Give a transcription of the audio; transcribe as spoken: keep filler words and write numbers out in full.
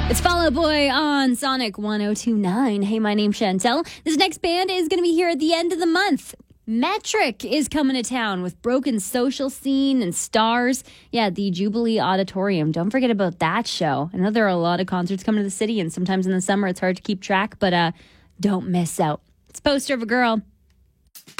It's Fall Out Boy on Sonic one oh two point nine. Hey, my name's Chantel. This next band is going to be here at the end of the month. Metric is coming to town with Broken Social Scene and Stars. Yeah, the Jubilee Auditorium. Don't forget about that show. I know there are a lot of concerts coming to the city, and sometimes in the summer it's hard to keep track, but uh, don't miss out. It's a poster of a girl